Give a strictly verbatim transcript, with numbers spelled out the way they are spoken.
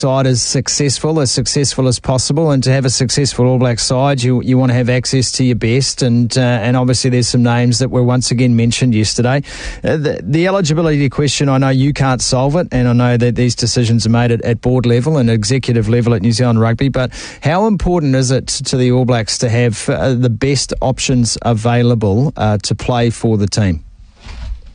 side as successful, as successful as possible, and to have a successful All Black side, you you want to have access to your best, and uh, and obviously there's some names that were once again mentioned yesterday. Uh, the, the eligibility question, I know you can't solve it, and I know that these decisions are made at, at board level and executive level at New Zealand Rugby, but how important is it to the All Blacks to have uh, the best options available uh, to play for the team?